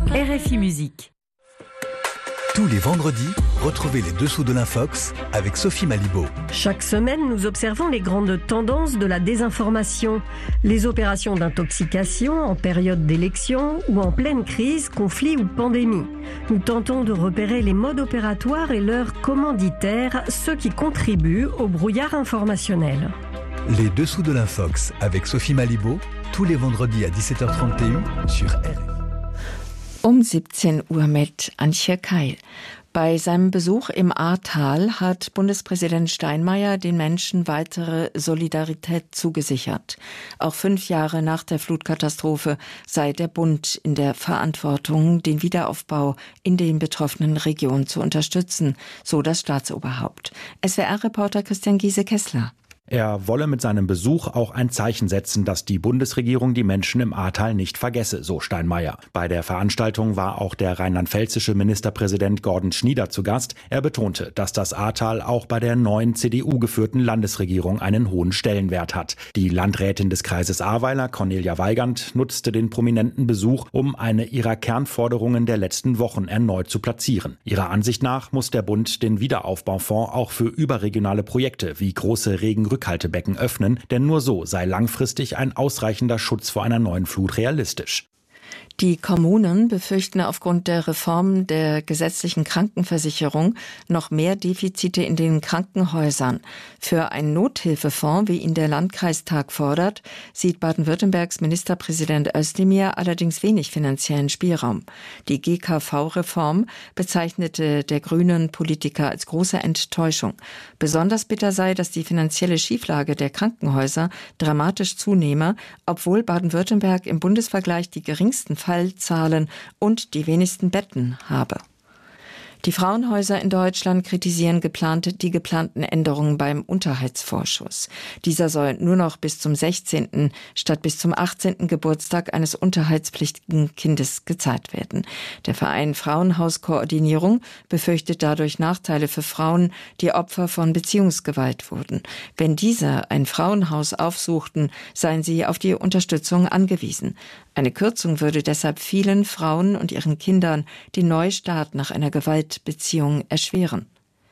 RFI Musique. Tous les vendredis, retrouvez les dessous de l'Infox avec Sophie Malibaud. Chaque semaine, nous observons les grandes tendances de la désinformation, les opérations d'intoxication en période d'élection ou en pleine crise, conflit ou pandémie. Nous tentons de repérer les modes opératoires et leurs commanditaires, ceux qui contribuent au brouillard informationnel. Les dessous de l'Infox avec Sophie Malibaud, tous les vendredis à 17h31 sur RFI. 17 Uhr mit Antje Keil. Bei seinem Besuch im Ahrtal hat Bundespräsident Steinmeier den Menschen weitere Solidarität zugesichert. Auch 5 Jahre nach der Flutkatastrophe sei der Bund in der Verantwortung, den Wiederaufbau in den betroffenen Regionen zu unterstützen, so das Staatsoberhaupt. SWR-Reporter Christian Giese-Kessler. Er wolle mit seinem Besuch auch ein Zeichen setzen, dass die Bundesregierung die Menschen im Ahrtal nicht vergesse, so Steinmeier. Bei der Veranstaltung war auch der rheinland-pfälzische Ministerpräsident Gordon Schnieder zu Gast. Er betonte, dass das Ahrtal auch bei der neuen CDU-geführten Landesregierung einen hohen Stellenwert hat. Die Landrätin des Kreises Ahrweiler, Cornelia Weigand, nutzte den prominenten Besuch, um eine ihrer Kernforderungen der letzten Wochen erneut zu platzieren. Ihrer Ansicht nach muss der Bund den Wiederaufbaufonds auch für überregionale Projekte wie große Regenrückhaltebecken öffnen, denn nur so sei langfristig ein ausreichender Schutz vor einer neuen Flut realistisch. Die Kommunen befürchten aufgrund der Reform der gesetzlichen Krankenversicherung noch mehr Defizite in den Krankenhäusern. Für einen Nothilfefonds, wie ihn der Landkreistag fordert, sieht Baden-Württembergs Ministerpräsident Özdemir allerdings wenig finanziellen Spielraum. Die GKV-Reform bezeichnete der grünen Politiker als große Enttäuschung. Besonders bitter sei, dass die finanzielle Schieflage der Krankenhäuser dramatisch zunehme, obwohl Baden-Württemberg im Bundesvergleich die geringsten Fallzahlen und die wenigsten Betten habe. Die Frauenhäuser in Deutschland kritisieren die geplanten Änderungen beim Unterhaltsvorschuss. Dieser soll nur noch bis zum 16. statt bis zum 18. Geburtstag eines unterhaltspflichtigen Kindes gezahlt werden. Der Verein Frauenhauskoordinierung befürchtet dadurch Nachteile für Frauen, die Opfer von Beziehungsgewalt wurden. Wenn diese ein Frauenhaus aufsuchten, seien sie auf die Unterstützung angewiesen. Eine Kürzung würde deshalb vielen Frauen und ihren Kindern den Neustart nach einer Gewaltbeziehung erschweren.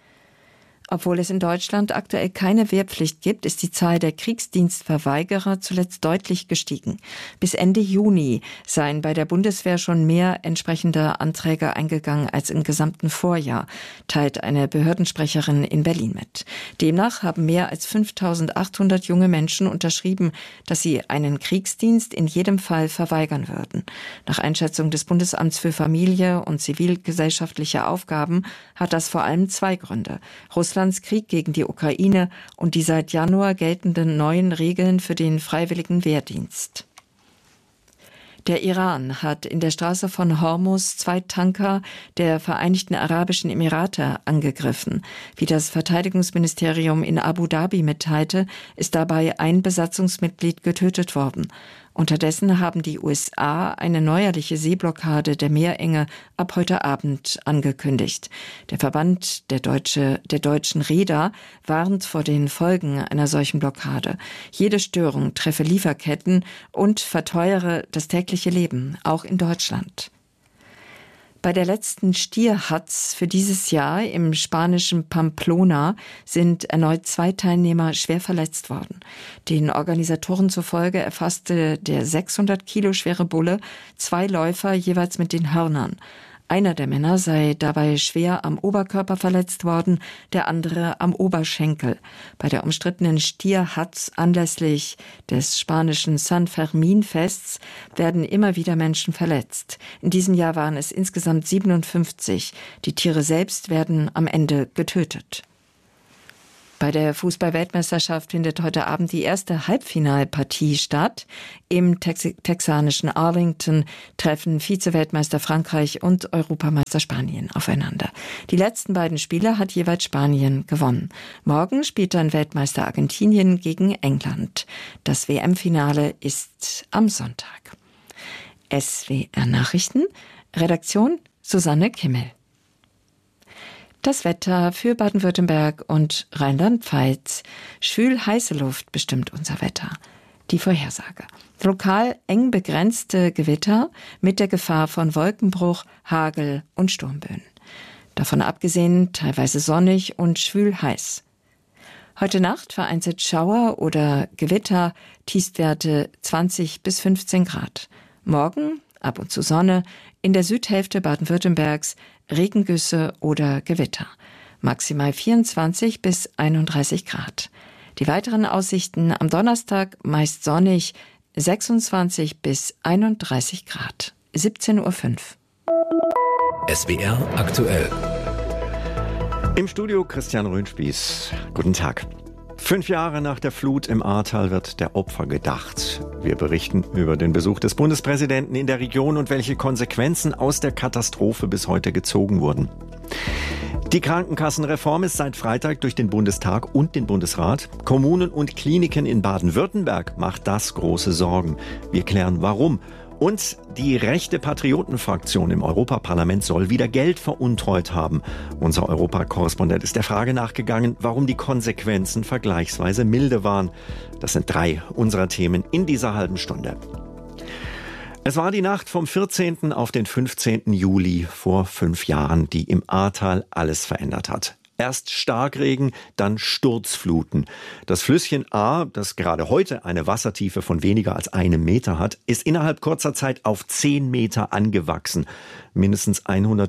Obwohl es in Deutschland aktuell keine Wehrpflicht gibt, ist die Zahl der Kriegsdienstverweigerer zuletzt deutlich gestiegen. Bis Ende Juni seien bei der Bundeswehr schon mehr entsprechende Anträge eingegangen als im gesamten Vorjahr, teilt eine Behördensprecherin in Berlin mit. Demnach haben mehr als 5.800 junge Menschen unterschrieben, dass sie einen Kriegsdienst in jedem Fall verweigern würden. Nach Einschätzung des Bundesamts für Familie und zivilgesellschaftliche Aufgaben hat das vor allem 2 Gründe: Russlands Krieg gegen die Ukraine und die seit Januar geltenden neuen Regeln für den freiwilligen Wehrdienst. Der Iran hat in der Straße von Hormuz 2 Tanker der Vereinigten Arabischen Emirate angegriffen. Wie das Verteidigungsministerium in Abu Dhabi mitteilte, ist dabei ein Besatzungsmitglied getötet worden. Unterdessen haben die USA eine neuerliche Seeblockade der Meerenge ab heute Abend angekündigt. Der Verband der deutschen Reeder warnt vor den Folgen einer solchen Blockade. Jede Störung treffe Lieferketten und verteuere das tägliche Leben, auch in Deutschland. Bei der letzten Stierhatz für dieses Jahr im spanischen Pamplona sind erneut 2 Teilnehmer schwer verletzt worden. Den Organisatoren zufolge erfasste der 600 Kilo schwere Bulle 2 Läufer jeweils mit den Hörnern. Einer der Männer sei dabei schwer am Oberkörper verletzt worden, der andere am Oberschenkel. Bei der umstrittenen Stierhatz anlässlich des spanischen San Fermin-Fests werden immer wieder Menschen verletzt. In diesem Jahr waren es insgesamt 57. Die Tiere selbst werden am Ende getötet. Bei der Fußball-Weltmeisterschaft findet heute Abend die erste Halbfinalpartie statt. Im texanischen Arlington treffen Vize-Weltmeister Frankreich und Europameister Spanien aufeinander. Die letzten beiden Spiele hat jeweils Spanien gewonnen. Morgen spielt dann Weltmeister Argentinien gegen England. Das WM-Finale ist am Sonntag. SWR Nachrichten, Redaktion Susanne Kimmel. Das Wetter für Baden-Württemberg und Rheinland-Pfalz. Schwül heiße Luft bestimmt unser Wetter. Die Vorhersage. Lokal eng begrenzte Gewitter mit der Gefahr von Wolkenbruch, Hagel und Sturmböen. Davon abgesehen teilweise sonnig und schwül heiß. Heute Nacht vereinzelt Schauer oder Gewitter, Tiefstwerte 20 bis 15 Grad. Morgen ab und zu Sonne, in der Südhälfte Baden-Württembergs Regengüsse oder Gewitter. Maximal 24 bis 31 Grad. Die weiteren Aussichten am Donnerstag meist sonnig, 26 bis 31 Grad. 17:05 Uhr. SWR aktuell. Im Studio Christian Röhnspieß. Guten Tag. 5 Jahre nach der Flut im Ahrtal wird der Opfer gedacht. Wir berichten über den Besuch des Bundespräsidenten in der Region und welche Konsequenzen aus der Katastrophe bis heute gezogen wurden. Die Krankenkassenreform ist seit Freitag durch den Bundestag und den Bundesrat. Kommunen und Kliniken in Baden-Württemberg macht das große Sorgen. Wir klären warum. Und die rechte Patriotenfraktion im Europaparlament soll wieder Geld veruntreut haben. Unser Europakorrespondent ist der Frage nachgegangen, warum die Konsequenzen vergleichsweise milde waren. Das sind 3 unserer Themen in dieser halben Stunde. Es war die Nacht vom 14. auf den 15. Juli vor 5 Jahren, die im Ahrtal alles verändert hat. Erst Starkregen, dann Sturzfluten. Das Flüsschen Ahr, das gerade heute eine Wassertiefe von weniger als 1 Meter hat, ist innerhalb kurzer Zeit auf 10 Meter angewachsen. Mindestens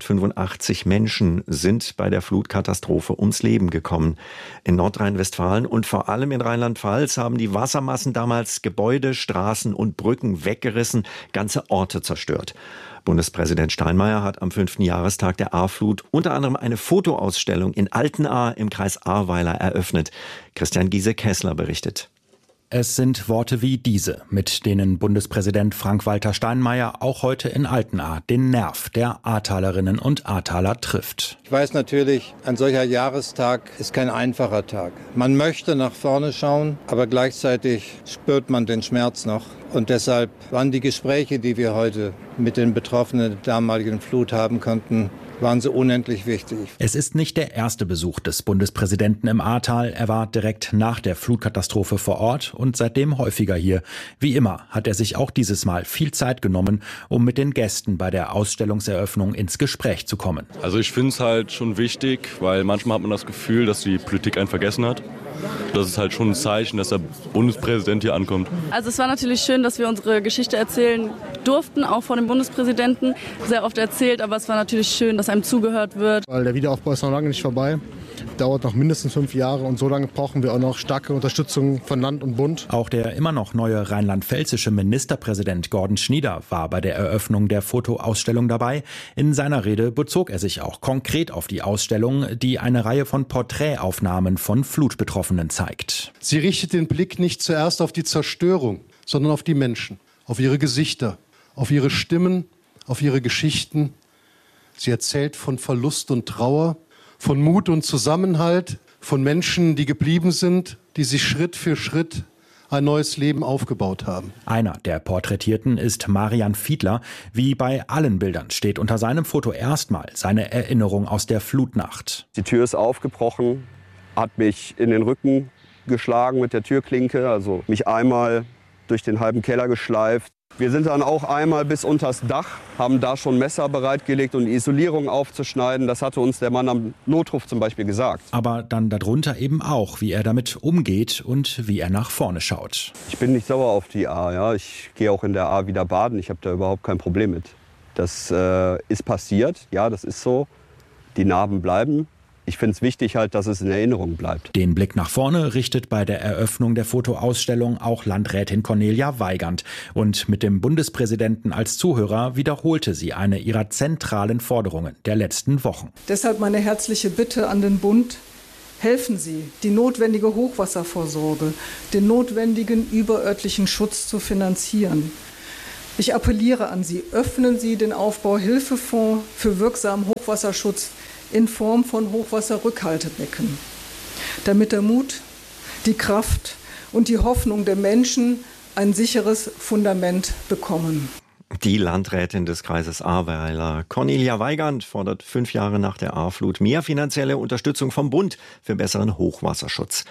185 Menschen sind bei der Flutkatastrophe ums Leben gekommen. In Nordrhein-Westfalen und vor allem in Rheinland-Pfalz haben die Wassermassen damals Gebäude, Straßen und Brücken weggerissen, ganze Orte zerstört. Bundespräsident Steinmeier hat am 5. Jahrestag der Ahrflut unter anderem eine Fotoausstellung in Altenahr im Kreis Ahrweiler eröffnet. Christian Giese-Kessler berichtet. Es sind Worte wie diese, mit denen Bundespräsident Frank-Walter Steinmeier auch heute in Altenahr den Nerv der Ahrtalerinnen und Ahrtaler trifft. Ich weiß natürlich, ein solcher Jahrestag ist kein einfacher Tag. Man möchte nach vorne schauen, aber gleichzeitig spürt man den Schmerz noch. Und deshalb waren die Gespräche, die wir heute mit den Betroffenen der damaligen Flut haben konnten, waren so unendlich wichtig. Es ist nicht der erste Besuch des Bundespräsidenten im Ahrtal. Er war direkt nach der Flutkatastrophe vor Ort und seitdem häufiger hier. Wie immer hat er sich auch dieses Mal viel Zeit genommen, um mit den Gästen bei der Ausstellungseröffnung ins Gespräch zu kommen. Also ich finde es halt schon wichtig, weil manchmal hat man das Gefühl, dass die Politik einen vergessen hat. Das ist halt schon ein Zeichen, dass der Bundespräsident hier ankommt. Also es war natürlich schön, dass wir unsere Geschichte erzählen durften, auch vor dem Bundespräsidenten. Sehr oft erzählt, aber es war natürlich schön, dass einem zugehört wird. Weil der Wiederaufbau ist noch lange nicht vorbei. Dauert noch mindestens 5 Jahre und so lange brauchen wir auch noch starke Unterstützung von Land und Bund. Auch der immer noch neue rheinland-pfälzische Ministerpräsident Gordon Schnieder war bei der Eröffnung der Fotoausstellung dabei. In seiner Rede bezog er sich auch konkret auf die Ausstellung, die eine Reihe von Porträtaufnahmen von Flutbetroffenen zeigt. Sie richtet den Blick nicht zuerst auf die Zerstörung, sondern auf die Menschen, auf ihre Gesichter, auf ihre Stimmen, auf ihre Geschichten. Sie erzählt von Verlust und Trauer, von Mut und Zusammenhalt, von Menschen, die geblieben sind, die sich Schritt für Schritt ein neues Leben aufgebaut haben. Einer der Porträtierten ist Marian Fiedler. Wie bei allen Bildern steht unter seinem Foto erstmal seine Erinnerung aus der Flutnacht. Die Tür ist aufgebrochen, hat mich in den Rücken geschlagen mit der Türklinke, also mich einmal durch den halben Keller geschleift. Wir sind dann auch einmal bis unters Dach, haben da schon Messer bereitgelegt, um die Isolierung aufzuschneiden. Das hatte uns der Mann am Notruf zum Beispiel gesagt. Aber dann darunter eben auch, wie er damit umgeht und wie er nach vorne schaut. Ich bin nicht sauer auf die Ahr. Ja. Ich gehe auch in der Ahr wieder baden. Ich habe da überhaupt kein Problem mit. Das ist passiert. Ja, das ist so. Die Narben bleiben. Ich finde es wichtig halt, dass es in Erinnerung bleibt. Den Blick nach vorne richtet bei der Eröffnung der Fotoausstellung auch Landrätin Cornelia Weigand. Und mit dem Bundespräsidenten als Zuhörer wiederholte sie eine ihrer zentralen Forderungen der letzten Wochen. Deshalb meine herzliche Bitte an den Bund: Helfen Sie, die notwendige Hochwasservorsorge, den notwendigen überörtlichen Schutz zu finanzieren. Ich appelliere an Sie, öffnen Sie den Aufbauhilfefonds für wirksamen Hochwasserschutz in Form von Hochwasserrückhaltebecken, damit der Mut, die Kraft und die Hoffnung der Menschen ein sicheres Fundament bekommen. Die Landrätin des Kreises Ahrweiler, Cornelia Weigand, fordert 5 Jahre nach der Ahrflut mehr finanzielle Unterstützung vom Bund für besseren Hochwasserschutz.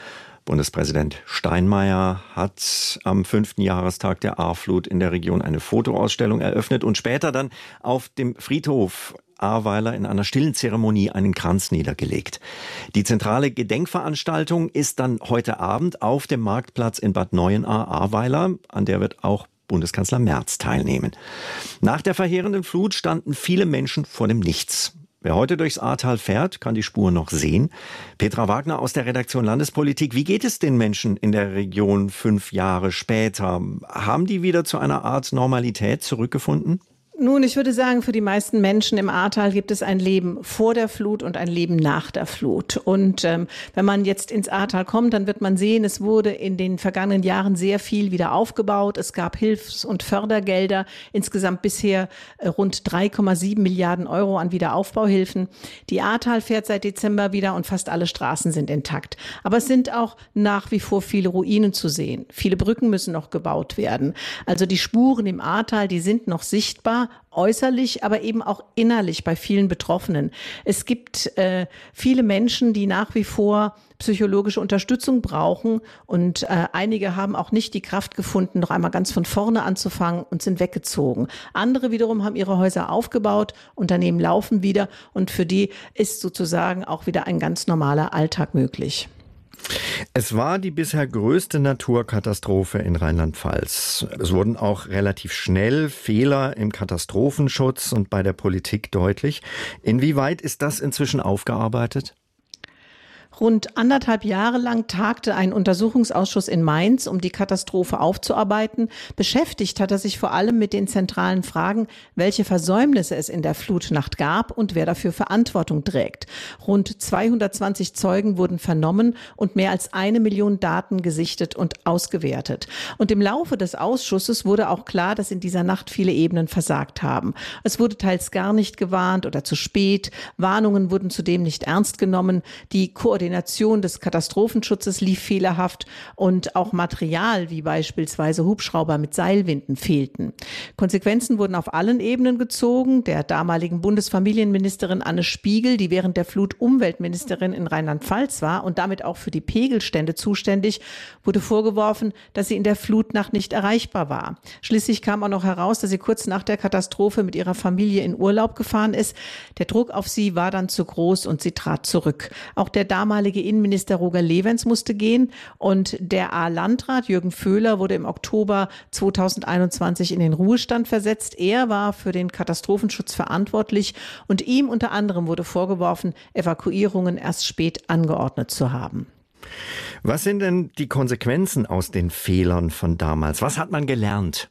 Bundespräsident Steinmeier hat am 5. Jahrestag der Ahrflut in der Region eine Fotoausstellung eröffnet und später dann auf dem Friedhof Ahrweiler in einer stillen Zeremonie einen Kranz niedergelegt. Die zentrale Gedenkveranstaltung ist dann heute Abend auf dem Marktplatz in Bad Neuenahr-Ahrweiler. An der wird auch Bundeskanzler Merz teilnehmen. Nach der verheerenden Flut standen viele Menschen vor dem Nichts. Wer heute durchs Ahrtal fährt, kann die Spur noch sehen. Petra Wagner aus der Redaktion Landespolitik. Wie geht es den Menschen in der Region 5 Jahre später? Haben die wieder zu einer Art Normalität zurückgefunden? Nun, ich würde sagen, für die meisten Menschen im Ahrtal gibt es ein Leben vor der Flut und ein Leben nach der Flut. Und wenn man jetzt ins Ahrtal kommt, dann wird man sehen, es wurde in den vergangenen Jahren sehr viel wieder aufgebaut. Es gab Hilfs- und Fördergelder, insgesamt bisher rund 3,7 Milliarden Euro an Wiederaufbauhilfen. Die Ahrtal fährt seit Dezember wieder und fast alle Straßen sind intakt. Aber es sind auch nach wie vor viele Ruinen zu sehen. Viele Brücken müssen noch gebaut werden. Also die Spuren im Ahrtal, die sind noch sichtbar. Äußerlich, aber eben auch innerlich bei vielen Betroffenen. Es gibt viele Menschen, die nach wie vor psychologische Unterstützung brauchen und einige haben auch nicht die Kraft gefunden, noch einmal ganz von vorne anzufangen und sind weggezogen. Andere wiederum haben ihre Häuser aufgebaut, Unternehmen laufen wieder und für die ist sozusagen auch wieder ein ganz normaler Alltag möglich. Es war die bisher größte Naturkatastrophe in Rheinland-Pfalz. Es wurden auch relativ schnell Fehler im Katastrophenschutz und bei der Politik deutlich. Inwieweit ist das inzwischen aufgearbeitet? Rund 1,5 Jahre lang tagte ein Untersuchungsausschuss in Mainz, um die Katastrophe aufzuarbeiten. Beschäftigt hat er sich vor allem mit den zentralen Fragen, welche Versäumnisse es in der Flutnacht gab und wer dafür Verantwortung trägt. Rund 220 Zeugen wurden vernommen und mehr als 1 Million Daten gesichtet und ausgewertet. Und im Laufe des Ausschusses wurde auch klar, dass in dieser Nacht viele Ebenen versagt haben. Es wurde teils gar nicht gewarnt oder zu spät. Warnungen wurden zudem nicht ernst genommen. Die Koordination des Katastrophenschutzes lief fehlerhaft und auch Material wie beispielsweise Hubschrauber mit Seilwinden fehlten. Konsequenzen wurden auf allen Ebenen gezogen. Der damaligen Bundesfamilienministerin Anne Spiegel, die während der Flut Umweltministerin in Rheinland-Pfalz war und damit auch für die Pegelstände zuständig, wurde vorgeworfen, dass sie in der Flutnacht nicht erreichbar war. Schließlich kam auch noch heraus, dass sie kurz nach der Katastrophe mit ihrer Familie in Urlaub gefahren ist. Der Druck auf sie war dann zu groß und sie trat zurück. Auch der damalige Innenminister Roger Lewens musste gehen und der A-Landrat Jürgen Föhler wurde im Oktober 2021 in den Ruhestand versetzt. Er war für den Katastrophenschutz verantwortlich und ihm unter anderem wurde vorgeworfen, Evakuierungen erst spät angeordnet zu haben. Was sind denn die Konsequenzen aus den Fehlern von damals? Was hat man gelernt?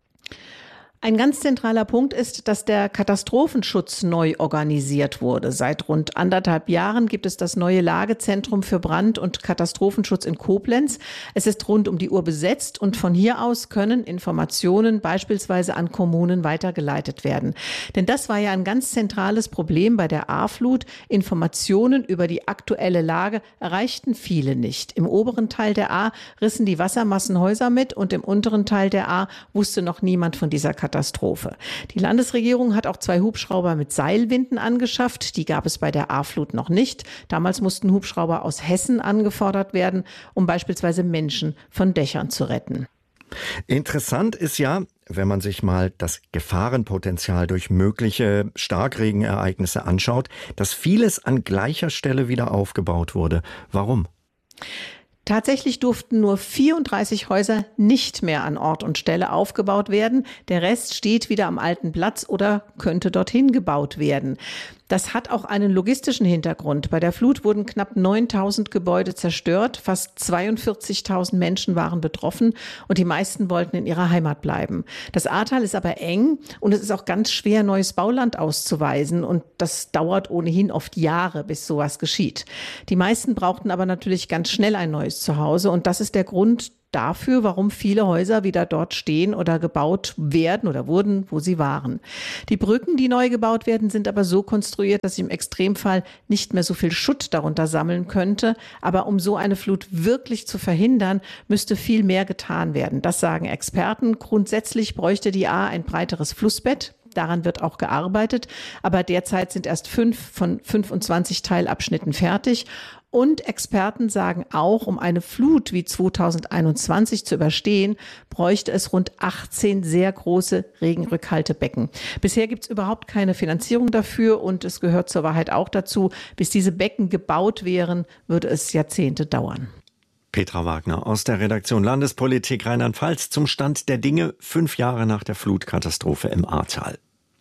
Ein ganz zentraler Punkt ist, dass der Katastrophenschutz neu organisiert wurde. Seit rund 1,5 Jahren gibt es das neue Lagezentrum für Brand- und Katastrophenschutz in Koblenz. Es ist rund um die Uhr besetzt und von hier aus können Informationen beispielsweise an Kommunen weitergeleitet werden. Denn das war ja ein ganz zentrales Problem bei der Ahrflut. Informationen über die aktuelle Lage erreichten viele nicht. Im oberen Teil der Ahr rissen die Wassermassen Häuser mit und im unteren Teil der Ahr wusste noch niemand von dieser Katastrophe. Die Landesregierung hat auch 2 Hubschrauber mit Seilwinden angeschafft. Die gab es bei der Ahrflut noch nicht. Damals mussten Hubschrauber aus Hessen angefordert werden, um beispielsweise Menschen von Dächern zu retten. Interessant ist ja, wenn man sich mal das Gefahrenpotenzial durch mögliche Starkregenereignisse anschaut, dass vieles an gleicher Stelle wieder aufgebaut wurde. Warum? Tatsächlich durften nur 34 Häuser nicht mehr an Ort und Stelle aufgebaut werden. Der Rest steht wieder am alten Platz oder könnte dorthin gebaut werden. Das hat auch einen logistischen Hintergrund. Bei der Flut wurden knapp 9.000 Gebäude zerstört, fast 42.000 Menschen waren betroffen und die meisten wollten in ihrer Heimat bleiben. Das Ahrtal ist aber eng und es ist auch ganz schwer, neues Bauland auszuweisen und das dauert ohnehin oft Jahre, bis sowas geschieht. Die meisten brauchten aber natürlich ganz schnell ein neues Zuhause und das ist der Grund dafür, warum viele Häuser wieder dort stehen oder gebaut werden oder wurden, wo sie waren. Die Brücken, die neu gebaut werden, sind aber so konstruiert, dass sich im Extremfall nicht mehr so viel Schutt darunter sammeln könnte. Aber um so eine Flut wirklich zu verhindern, müsste viel mehr getan werden. Das sagen Experten. Grundsätzlich bräuchte die Ahr ein breiteres Flussbett. Daran wird auch gearbeitet. Aber derzeit sind erst 5 von 25 Teilabschnitten fertig. Und Experten sagen auch, um eine Flut wie 2021 zu überstehen, bräuchte es rund 18 sehr große Regenrückhaltebecken. Bisher gibt es überhaupt keine Finanzierung dafür und es gehört zur Wahrheit auch dazu, bis diese Becken gebaut wären, würde es Jahrzehnte dauern. Petra Wagner aus der Redaktion Landespolitik Rheinland-Pfalz zum Stand der Dinge 5 Jahre nach der Flutkatastrophe im Ahrtal.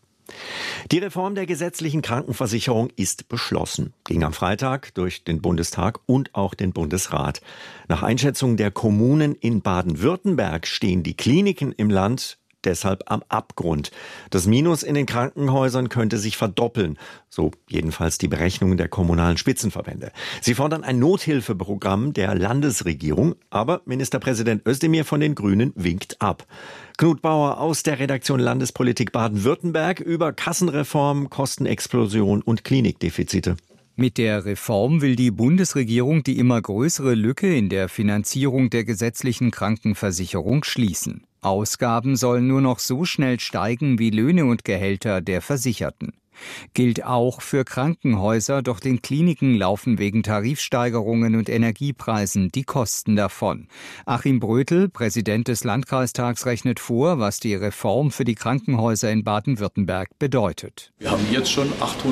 Die Reform der gesetzlichen Krankenversicherung ist beschlossen. Ging am Freitag durch den Bundestag und auch den Bundesrat. Nach Einschätzung der Kommunen in Baden-Württemberg stehen die Kliniken im Land deshalb am Abgrund. Das Minus in den Krankenhäusern könnte sich verdoppeln. So jedenfalls die Berechnungen der kommunalen Spitzenverbände. Sie fordern ein Nothilfeprogramm der Landesregierung, aber Ministerpräsident Özdemir von den Grünen winkt ab. Knut Bauer aus der Redaktion Landespolitik Baden-Württemberg über Kassenreform, Kostenexplosion und Klinikdefizite. Mit der Reform will die Bundesregierung die immer größere Lücke in der Finanzierung der gesetzlichen Krankenversicherung schließen. Ausgaben sollen nur noch so schnell steigen wie Löhne und Gehälter der Versicherten. Gilt auch für Krankenhäuser, doch den Kliniken laufen wegen Tarifsteigerungen und Energiepreisen die Kosten davon. Achim Brötel, Präsident des Landkreistags, rechnet vor, was die Reform für die Krankenhäuser in Baden-Württemberg bedeutet. Wir haben jetzt schon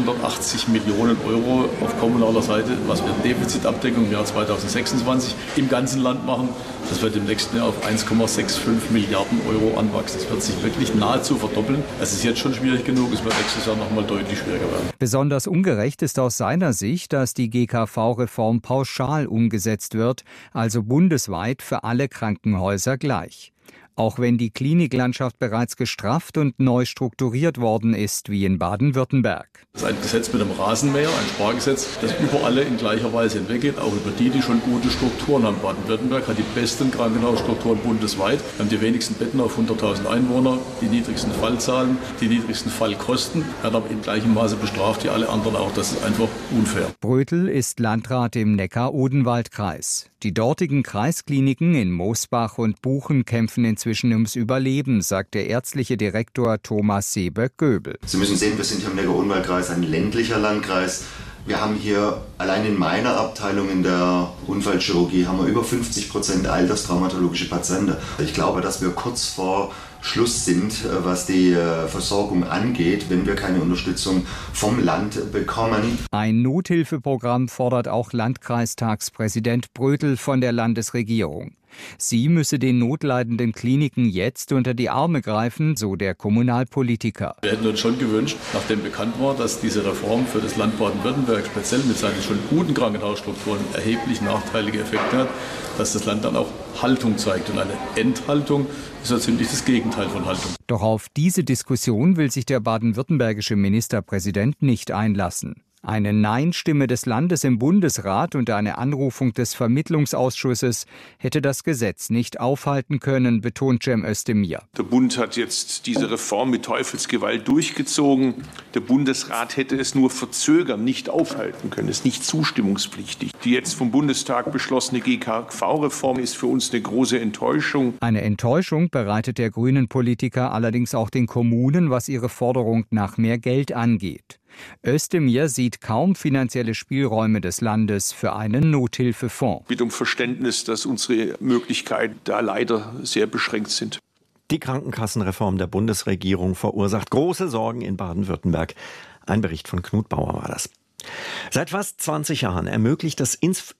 880 Millionen Euro auf kommunaler Seite, was wir Defizitabdeckung im Jahr 2026 im ganzen Land machen. Das wird im nächsten Jahr auf 1,65 Milliarden Euro anwachsen. Das wird sich wirklich nahezu verdoppeln. Es ist jetzt schon schwierig genug, es wird nächstes Jahr noch mal deutlich schwieriger werden. Besonders ungerecht ist aus seiner Sicht, dass die GKV-Reform pauschal umgesetzt wird, also bundesweit für alle Krankenhäuser gleich. Auch wenn die Kliniklandschaft bereits gestrafft und neu strukturiert worden ist, wie in Baden-Württemberg. Das ist ein Gesetz mit einem Rasenmäher, ein Spargesetz, das über alle in gleicher Weise hinweggeht, auch über die schon gute Strukturen haben. Baden-Württemberg hat die besten Krankenhausstrukturen bundesweit. Wir haben die wenigsten Betten auf 100.000 Einwohner, die niedrigsten Fallzahlen, die niedrigsten Fallkosten, werden aber in gleichem Maße bestraft wie alle anderen auch. Das ist einfach unfair. Brötel ist Landrat im Neckar-Odenwald-Kreis. Die dortigen Kreiskliniken in Moosbach und Buchen kämpfen inzwischen ums Überleben, sagt der ärztliche Direktor Thomas Seeberg-Göbel. Sie müssen sehen, wir sind hier im Neckar-Odenwald-Kreis ein ländlicher Landkreis. Wir haben hier allein in meiner Abteilung in der Unfallchirurgie haben wir über 50% alterstraumatologische Patienten. Ich glaube, dass wir kurz vor Schluss sind, was die Versorgung angeht, wenn wir keine Unterstützung vom Land bekommen. Ein Nothilfeprogramm fordert auch Landkreistagspräsident Brötel von der Landesregierung. Sie müsse den notleidenden Kliniken jetzt unter die Arme greifen, so der Kommunalpolitiker. Wir hätten uns schon gewünscht, nachdem bekannt war, dass diese Reform für das Land Baden-Württemberg speziell mit seinen schon guten Krankenhausstrukturen erheblich nachteilige Effekte hat, dass das Land dann auch Haltung zeigt. Und eine Enthaltung ist ja ziemlich das Gegenteil von Haltung. Doch auf diese Diskussion will sich der baden-württembergische Ministerpräsident nicht einlassen. Eine Nein-Stimme des Landes im Bundesrat und eine Anrufung des Vermittlungsausschusses hätte das Gesetz nicht aufhalten können, betont Cem Özdemir. Der Bund hat jetzt diese Reform mit Teufelsgewalt durchgezogen. Der Bundesrat hätte es nur verzögern, nicht aufhalten können. Es ist nicht zustimmungspflichtig. Die jetzt vom Bundestag beschlossene GKV-Reform ist für uns eine große Enttäuschung. Eine Enttäuschung bereitet der grünen Politiker allerdings auch den Kommunen, was ihre Forderung nach mehr Geld angeht. Özdemir sieht kaum finanzielle Spielräume des Landes für einen Nothilfefonds. Ich bitte um Verständnis, dass unsere Möglichkeiten da leider sehr beschränkt sind. Die Krankenkassenreform der Bundesregierung verursacht große Sorgen in Baden-Württemberg. Ein Bericht von Knut Bauer war das. Seit fast 20 Jahren ermöglicht das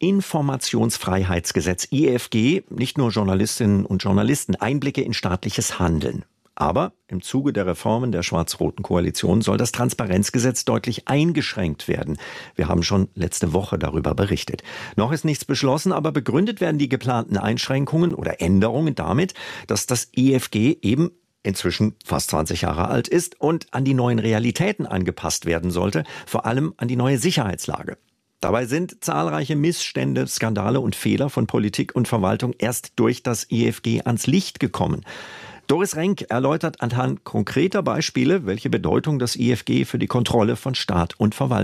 Informationsfreiheitsgesetz IFG nicht nur Journalistinnen und Journalisten Einblicke in staatliches Handeln. Aber im Zuge der Reformen der schwarz-roten Koalition soll das Transparenzgesetz deutlich eingeschränkt werden. Wir haben schon letzte Woche darüber berichtet. Noch ist nichts beschlossen, aber begründet werden die geplanten Einschränkungen oder Änderungen damit, dass das IFG eben inzwischen fast 20 Jahre alt ist und an die neuen Realitäten angepasst werden sollte, vor allem an die neue Sicherheitslage. Dabei sind zahlreiche Missstände, Skandale und Fehler von Politik und Verwaltung erst durch das IFG ans Licht gekommen. Doris Renk erläutert anhand konkreter Beispiele, welche Bedeutung das IFG für die Kontrolle von Staat und Verwaltung